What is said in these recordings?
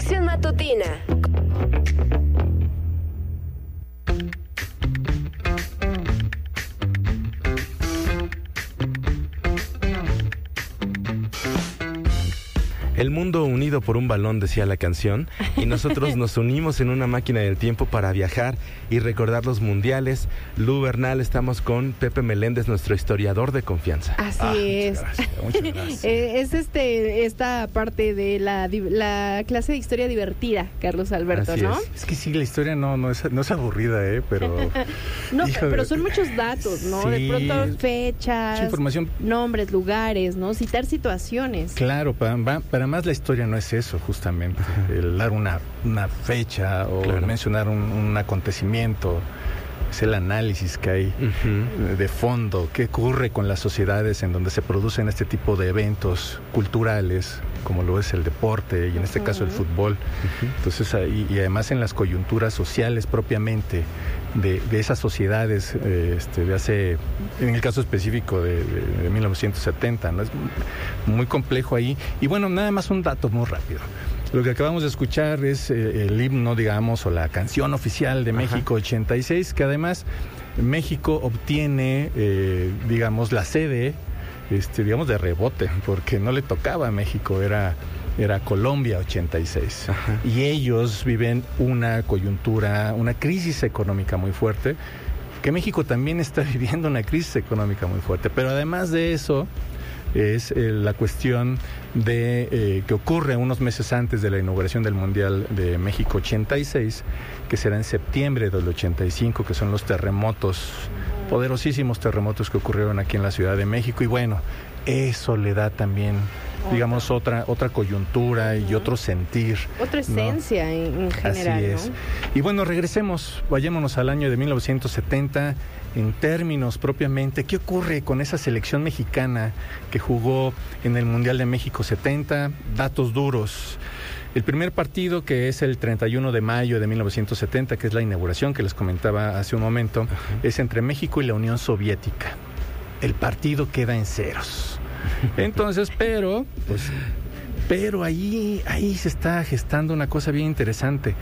Conexión Matutina. El mundo unido por un balón, decía la canción, y nosotros nos unimos en una máquina del tiempo para viajar y recordar los mundiales. Lu Bernal, estamos con Pepe Meléndez, nuestro historiador de confianza. Así es. Muchas gracias. Es esta parte de la clase de historia divertida, Carlos Alberto, Así ¿no? Es que sí, la historia no es aburrida, pero... No, Híjole. pero son muchos datos, ¿no? Sí. De pronto fechas, Mucha información. nombres, lugares, ¿no? Citar situaciones. Claro, para más la historia no es eso, justamente. El dar una fecha o Claro. mencionar un acontecimiento. Es el análisis que hay de fondo, qué ocurre con las sociedades en donde se producen este tipo de eventos culturales, como lo es el deporte y en este caso el fútbol. Entonces, y además en las coyunturas sociales propiamente de esas sociedades, de hace, en el caso específico de 1970, ¿no? Es muy complejo ahí. Y bueno, nada más un dato muy rápido. Lo que acabamos de escuchar es el himno, digamos, o la canción oficial de México 86, que además México obtiene, digamos, la sede, digamos, de rebote, porque no le tocaba a México, era Colombia 86. Ajá. Y ellos viven una coyuntura, una crisis económica muy fuerte, que México también está viviendo una crisis económica muy fuerte. Pero además de eso, es la cuestión de que ocurre unos meses antes de la inauguración del Mundial de México 86, que será en septiembre del 85, que son los terremotos, poderosísimos terremotos que ocurrieron aquí en la Ciudad de México. Y bueno, eso le da también, digamos, otra coyuntura y otro sentir. Otra esencia, ¿no? en general, Así es. ¿no? Y bueno, vayámonos al año de 1970, en términos propiamente, ¿qué ocurre con esa selección mexicana que jugó en el Mundial de México 70? Datos duros. El primer partido, que es el 31 de mayo de 1970, que es la inauguración que les comentaba hace un momento, es entre México y la Unión Soviética. El partido queda en ceros. Entonces, pero ahí se está gestando una cosa bien interesante.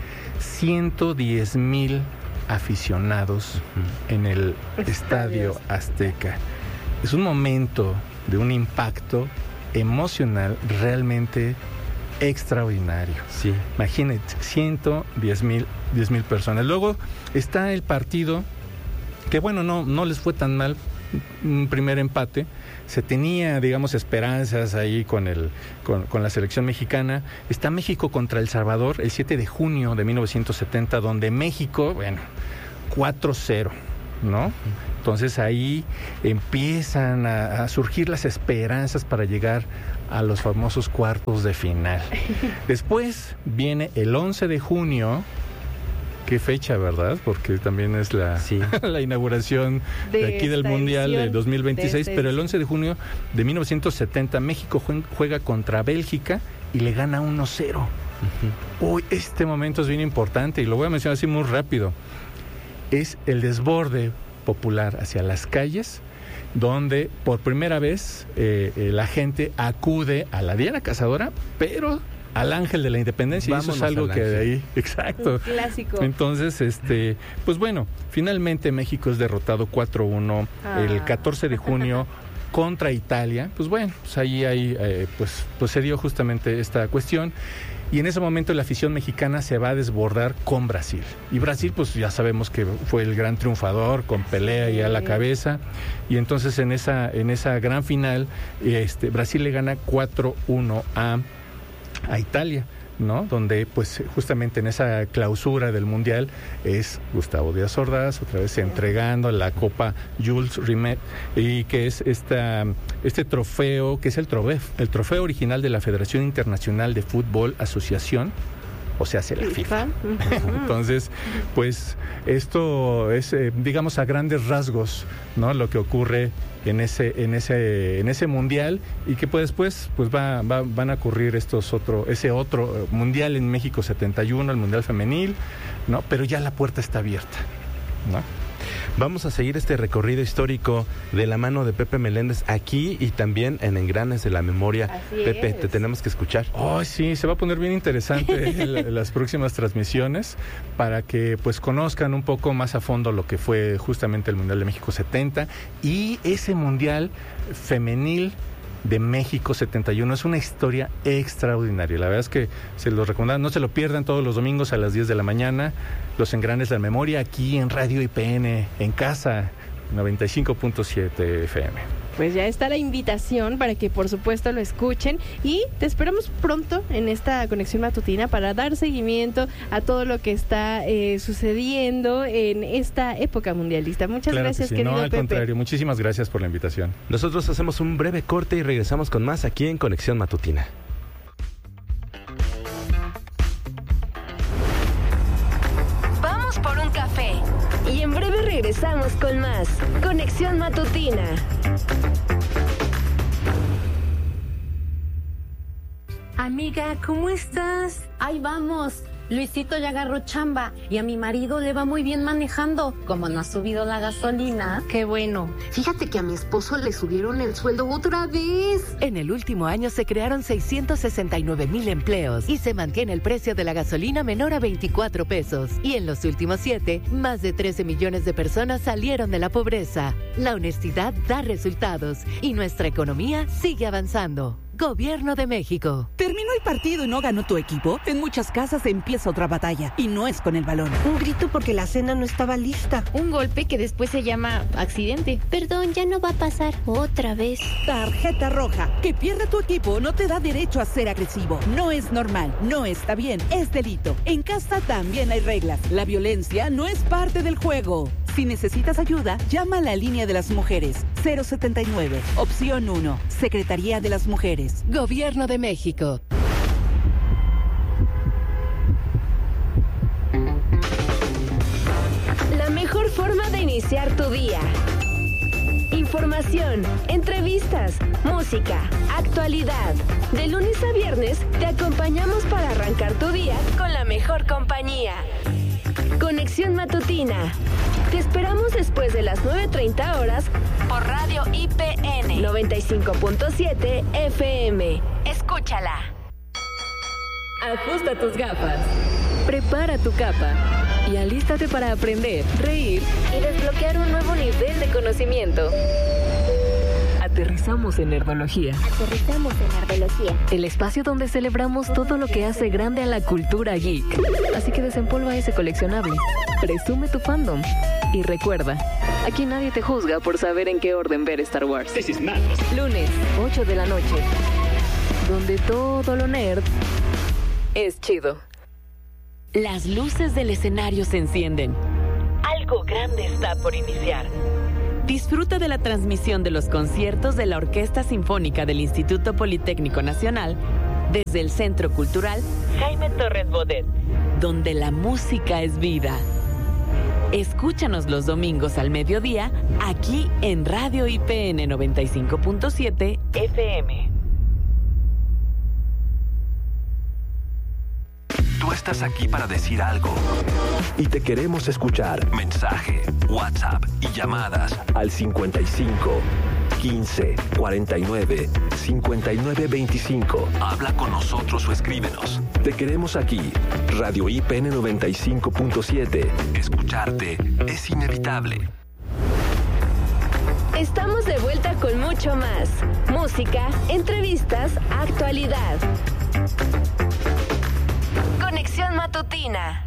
110,000 aficionados en el Estadio Azteca. Es un momento de un impacto emocional realmente extraordinario. Sí. Imagínate, 110,000 personas. Luego está el partido que, bueno, no les fue tan mal, un primer empate. Se tenía, digamos, esperanzas ahí con la selección mexicana. Está México contra El Salvador el 7 de junio de 1970, donde México, 4-0, ¿no? Entonces ahí empiezan a surgir las esperanzas para llegar a los famosos cuartos de final. Después viene el 11 de junio. Qué fecha, ¿verdad? Porque también es la inauguración de aquí del Mundial de 2026, pero el 11 de junio de 1970 México juega contra Bélgica y le gana 1-0. Uy, este momento es bien importante y lo voy a mencionar así muy rápido. Es el desborde popular hacia las calles, donde por primera vez la gente acude a la Diana Cazadora, pero al Ángel de la Independencia. Vámonos, y eso es algo que de ahí, exacto. Un clásico. Entonces, pues bueno, finalmente México es derrotado 4-1 el 14 de junio contra Italia. Pues bueno, pues ahí pues se dio justamente esta cuestión. Y en ese momento la afición mexicana se va a desbordar con Brasil. Y Brasil, pues ya sabemos que fue el gran triunfador, con Pelé y a la cabeza. Y entonces en esa gran final, Brasil le gana 4-1 a Italia, ¿no? Donde pues justamente en esa clausura del Mundial es Gustavo Díaz Ordaz otra vez entregando la Copa Jules Rimet, y que es este trofeo, que es el trofeo original de la Federación Internacional de Fútbol Asociación, o sea, hace la FIFA. Entonces, pues esto es, digamos, a grandes rasgos, ¿no? Lo que ocurre en ese mundial, y que pues después pues van a ocurrir ese otro mundial en México 71, el mundial femenil, ¿no? Pero ya la puerta está abierta, ¿no? Vamos a seguir este recorrido histórico de la mano de Pepe Meléndez aquí y también en Engranes de la Memoria. Así Pepe, es. te tenemos que escuchar. Oh, sí, se va a poner bien interesante las próximas transmisiones para que pues conozcan un poco más a fondo lo que fue justamente el Mundial de México 70 y ese Mundial femenil de México 71. Es una historia extraordinaria. La verdad es que se los recomendamos. No se lo pierdan todos los domingos a las 10 de la mañana. Los Engranes de la Memoria aquí en Radio IPN, en casa, 95.7 FM. Pues ya está la invitación para que por supuesto lo escuchen y te esperamos pronto en esta conexión matutina para dar seguimiento a todo lo que está sucediendo en esta época mundialista. Muchas gracias, sí. querido No, al Pepe. contrario, muchísimas gracias por la invitación. Nosotros hacemos un breve corte y regresamos con más aquí en Conexión Matutina. Vamos por un café y en breve regresamos con más Conexión Matutina. Amiga, ¿cómo estás? Ahí vamos. Luisito ya agarró chamba y a mi marido le va muy bien manejando. Como no ha subido la gasolina. Qué bueno. Fíjate que a mi esposo le subieron el sueldo otra vez. En el último año se crearon 669,000 empleos y se mantiene el precio de la gasolina menor a 24 pesos. Y en los últimos 7, más de 13 millones de personas salieron de la pobreza. La honestidad da resultados y nuestra economía sigue avanzando. Gobierno de México. ¿Terminó el partido y no ganó tu equipo? En muchas casas empieza otra batalla y no es con el balón. Un grito porque la cena no estaba lista. Un golpe que después se llama accidente. Perdón, ya no va a pasar otra vez. Tarjeta roja. Que pierda tu equipo no te da derecho a ser agresivo. No es normal, no está bien, es delito. En casa también hay reglas. La violencia no es parte del juego. Si necesitas ayuda, llama a la línea de las mujeres. 079, opción 1, Secretaría de las Mujeres. Gobierno de México. La mejor forma de iniciar tu día. Información, entrevistas, música, actualidad. De lunes a viernes te acompañamos para arrancar tu día con la mejor compañía. Conexión Matutina. Te esperamos después de las 9:30 horas por Radio IPN 95.7 FM. Escúchala. Ajusta tus gafas. Prepara tu capa. Y alístate para aprender, reír y desbloquear un nuevo nivel de conocimiento. Aterrizamos en Nerdología. El espacio donde celebramos todo lo que hace grande a la cultura geek. Así que desempolva ese coleccionable. Presume tu fandom. Y recuerda, aquí nadie te juzga por saber en qué orden ver Star Wars. Lunes, 8 de la noche. Donde todo lo nerd es chido. Las luces del escenario se encienden. Algo grande está por iniciar. Disfruta de la transmisión de los conciertos de la Orquesta Sinfónica del Instituto Politécnico Nacional desde el Centro Cultural Jaime Torres Bodet, donde la música es vida. Escúchanos los domingos al mediodía aquí en Radio IPN 95.7 FM. Tú estás aquí para decir algo y te queremos escuchar. Mensaje, WhatsApp y llamadas al 55 15 49 59 25. Habla con nosotros o escríbenos. Te queremos aquí. Radio IPN 95.7. Escucharte es inevitable. Estamos de vuelta con mucho más. Música, entrevistas, actualidad. Conexión Matutina.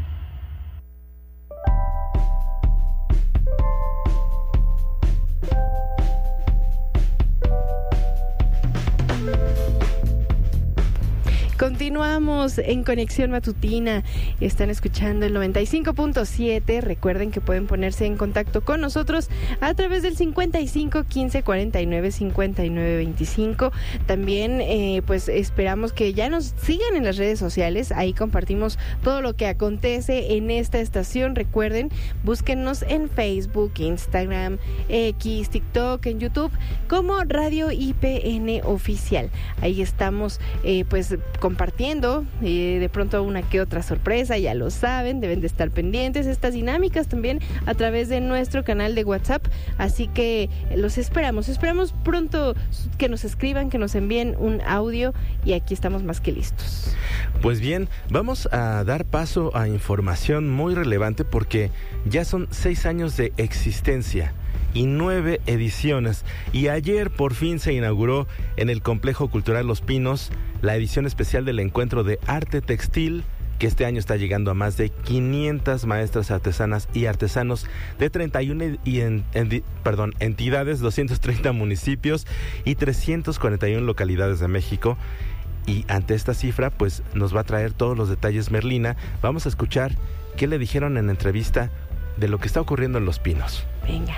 Continuamos en Conexión Matutina. Están escuchando el 95.7. Recuerden que pueden ponerse en contacto con nosotros a través del 55 15 49 59 25. También pues esperamos que ya nos sigan en las redes sociales. Ahí compartimos todo lo que acontece en esta estación. Recuerden, búsquennos en Facebook, Instagram, X, TikTok, en YouTube como Radio IPN Oficial. Ahí estamos pues compartiendo teniendo de pronto una que otra sorpresa, ya lo saben, deben de estar pendientes estas dinámicas también a través de nuestro canal de WhatsApp, así que los esperamos pronto que nos escriban, que nos envíen un audio y aquí estamos más que listos. Pues bien, vamos a dar paso a información muy relevante porque ya son 6 años de existencia y 9 ediciones, y ayer por fin se inauguró en el Complejo Cultural Los Pinos la edición especial del encuentro de arte textil, que este año está llegando a más de 500 maestras artesanas y artesanos de 31 entidades, 230 municipios y 341 localidades de México. Y ante esta cifra, pues nos va a traer todos los detalles Merlina. Vamos a escuchar qué le dijeron en entrevista de lo que está ocurriendo en Los Pinos. Venga.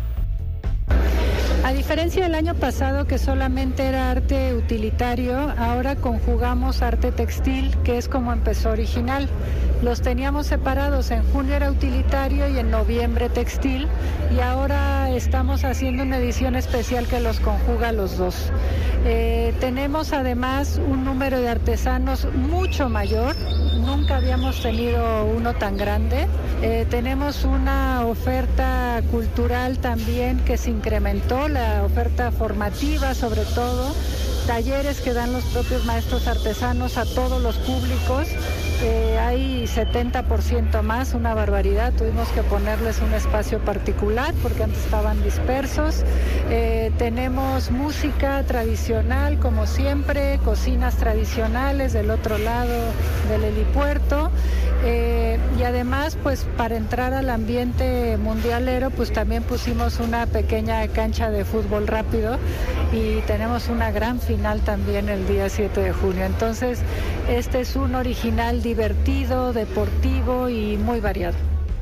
A diferencia del año pasado, que solamente era arte utilitario, ahora conjugamos arte textil, que es como empezó original. Los teníamos separados, en junio era utilitario y en noviembre textil, y ahora estamos haciendo una edición especial que los conjuga los dos. Tenemos además un número de artesanos mucho mayor, nunca habíamos tenido uno tan grande. Tenemos una oferta cultural también que se incrementó, la oferta formativa sobre todo, talleres que dan los propios maestros artesanos a todos los públicos. Hay 70% más, una barbaridad. Tuvimos que ponerles un espacio particular porque antes estaban dispersos. Tenemos música tradicional, como siempre, cocinas tradicionales del otro lado del helipuerto. Y además, pues para entrar al ambiente mundialero, pues también pusimos una pequeña cancha de fútbol rápido y tenemos una gran final también el día 7 de junio. Entonces, este es un original divertido, deportivo y muy variado.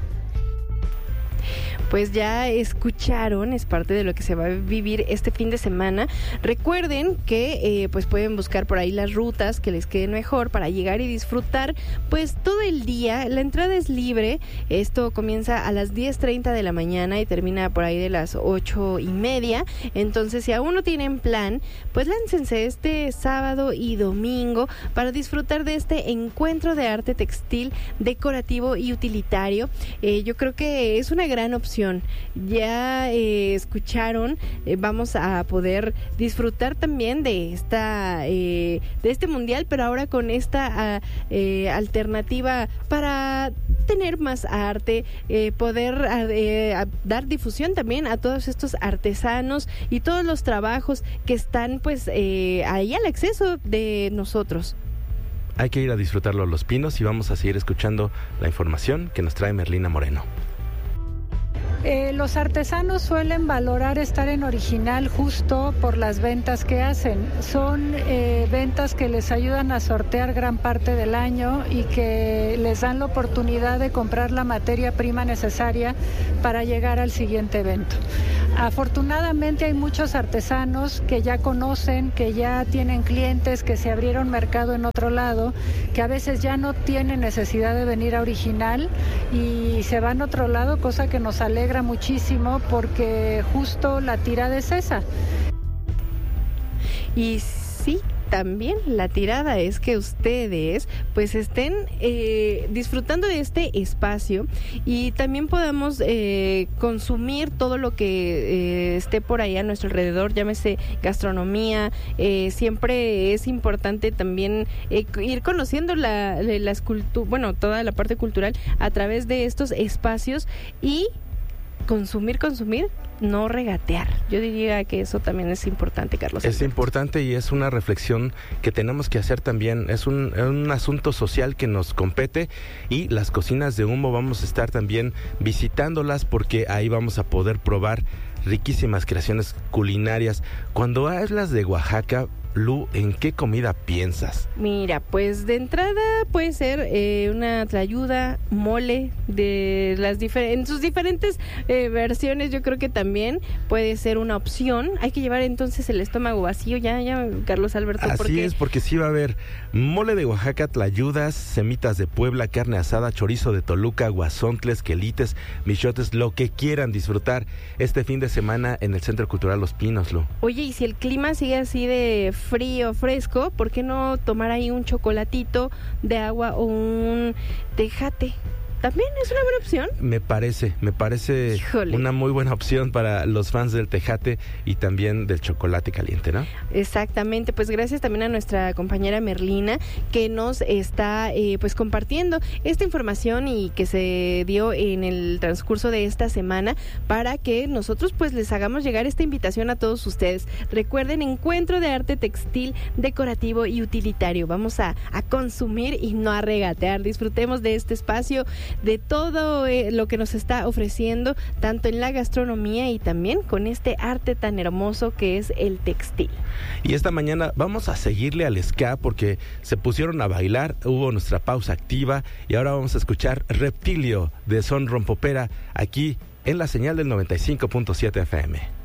Pues ya escucharon, es parte de lo que se va a vivir este fin de semana. Recuerden que pues pueden buscar por ahí las rutas que les queden mejor para llegar y disfrutar pues todo el día. La entrada es libre, esto comienza a las 10:30 de la mañana y termina por ahí de las 8:30. Entonces, si aún no tienen plan, pues láncense este sábado y domingo para disfrutar de este encuentro de arte textil, decorativo y utilitario. Yo creo que es una gran opción. Ya escucharon, vamos a poder disfrutar también de este mundial, pero ahora con esta alternativa para tener más arte, poder dar difusión también a todos estos artesanos y todos los trabajos que están pues ahí al acceso de nosotros. Hay que ir a disfrutarlo a Los Pinos y vamos a seguir escuchando la información que nos trae Merlina Moreno. Los artesanos suelen valorar estar en original justo por las ventas que hacen. Son ventas que les ayudan a sortear gran parte del año y que les dan la oportunidad de comprar la materia prima necesaria para llegar al siguiente evento. Afortunadamente hay muchos artesanos que ya conocen, que ya tienen clientes, que se abrieron mercado en otro lado, que a veces ya no tienen necesidad de venir a original y se van a otro lado, cosa que nos alegra muchísimo porque justo la tirada es esa. Y sí, también la tirada es que ustedes pues estén disfrutando de este espacio y también podamos consumir todo lo que esté por ahí a nuestro alrededor, llámese gastronomía. Siempre es importante también ir conociendo toda la parte cultural a través de estos espacios y consumir, no regatear. Yo diría que eso también es importante, Carlos. Es importante y es una reflexión que tenemos que hacer también. Es un asunto social que nos compete y las cocinas de Humo vamos a estar también visitándolas porque ahí vamos a poder probar riquísimas creaciones culinarias. Cuando hablas de Oaxaca, Lu, ¿en qué comida piensas? Mira, pues de entrada puede ser una tlayuda, mole, de en sus diferentes versiones. Yo creo que también puede ser una opción. Hay que llevar entonces el estómago vacío, ya Carlos Alberto. Así es, porque sí va a haber mole de Oaxaca, tlayudas, semitas de Puebla, carne asada, chorizo de Toluca, guasontles, quelites, michotes, lo que quieran disfrutar este fin de semana en el Centro Cultural Los Pinos, Lu. Oye, y si el clima sigue así de frío, fresco, ¿por qué no tomar ahí un chocolatito de agua o un tejate? También es una buena opción. Me parece Híjole. una muy buena opción para los fans del tejate y también del chocolate caliente, ¿no? Exactamente, pues gracias también a nuestra compañera Merlina que nos está pues compartiendo esta información y que se dio en el transcurso de esta semana para que nosotros pues les hagamos llegar esta invitación a todos ustedes. Recuerden, encuentro de arte textil, decorativo y utilitario. Vamos a consumir y no a regatear. Disfrutemos de este espacio, de todo lo que nos está ofreciendo, tanto en la gastronomía y también con este arte tan hermoso que es el textil. Y esta mañana vamos a seguirle al ska porque se pusieron a bailar, hubo nuestra pausa activa y ahora vamos a escuchar Reptilio de Son Rompopera aquí en la señal del 95.7 FM.